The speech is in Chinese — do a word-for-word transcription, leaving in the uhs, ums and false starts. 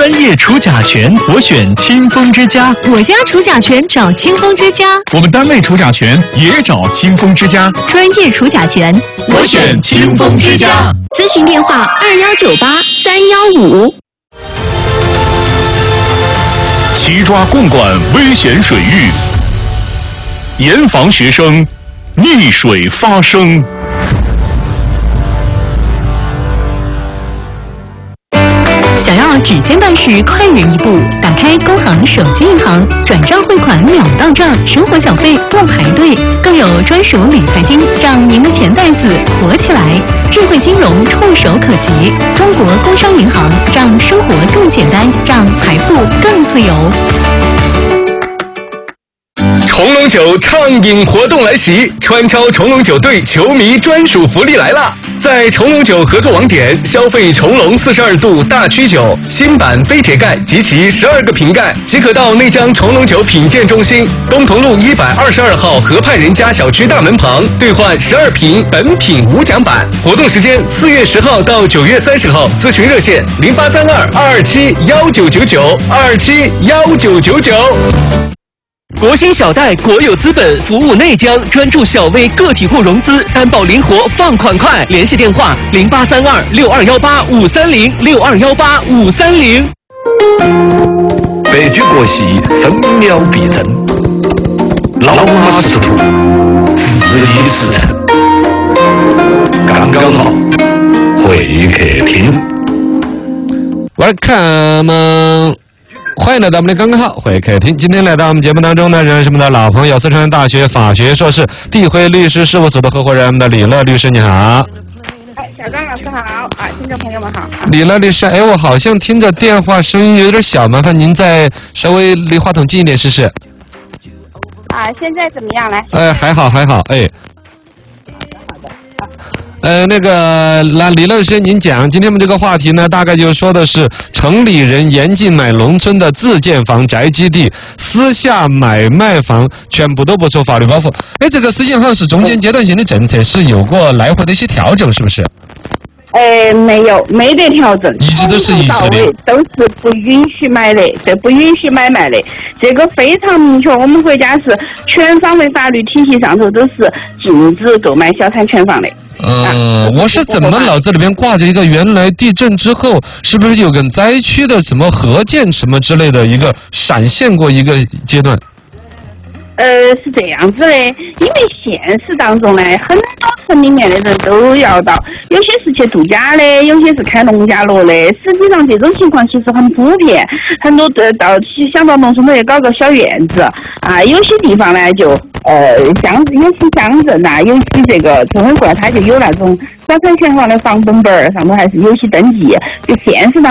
专业除甲醛，我选清风之家。 我家除甲醛找清风之家。 我们单位除甲醛也找清风之家。 专业除甲醛， 我选清风之家。 咨询电话：二幺九八三幺五。 齐抓共管危险水域，严防学生溺水发生。 想要指尖办事快人一步，打开工行手机银行，转账汇款秒到账，生活小费不排队，更有专属理财金，让您的钱袋子活起来。智慧金融触手可及，中国工商银行让生活更简单，让财富更自由。 重龙酒畅饮活动来袭，川超重龙酒队球迷专属福利来了！在重龙酒合作网点消费重龙四十二度大曲酒新版飞铁盖及其十二个瓶盖，即可到内江重龙酒品鉴中心东同路一百二十二号河畔人家小区大门旁兑换十二瓶本品无奖版。活动时间四月十号到九月三十号，咨询热线零八三二二二七幺九九九二二七幺九九九。 国兴小贷国有资本服务内江，专注小微个体户融资，担保灵活，放款快。联系电话零八三二六二幺八五三零六二幺八五三零。 白驹过隙，分秒必争。老马识途，十里驰骋。刚刚好，会客厅。 Welcome。欢迎来到我们的刚刚好会客厅。今天来到我们节目当中呢，仍然是我们的老朋友，四川大学法学硕士地辉律师事务所的合伙人，我们的李乐律师，你好。 哎，小张老师好，啊，听众朋友们好。 李乐律师，哎，我好像听着电话声音有点小，麻烦您再稍微离话筒近一点试试。 啊，现在怎么样来？ 哎，还好还好，哎。呃，那个，那李老师，您讲，今天我们这个话题呢，大概就说的是城里人严禁买农村的自建房、宅基地，私下买卖房全部都不受法律保护。哎，这个事情好像是中间阶段性的政策是有过来回的一些调整，是不是？ 呃，没有，没得调整， 一直都是一直的， 都是不允许买的，这不允许买卖的，这个非常明确。我们国家是全方位法律体系上头都是禁止购买小产权房的。 嗯，我是怎么脑子里边挂着一个原来地震之后是不是有个灾区的什么核建什么之类的一个闪现过一个阶段？ 呃，是这样子的，因为现实当中呢，很多城里面的人都要到，有些是去度假的，有些是开农家乐的。实际上这种情况其实很普遍，很多的到想到农村头也搞个小院子啊，有些地方呢就呃乡有些乡镇呐，有些这个城管它就有那种小产权房的房本本上头还是有些登记，就现实当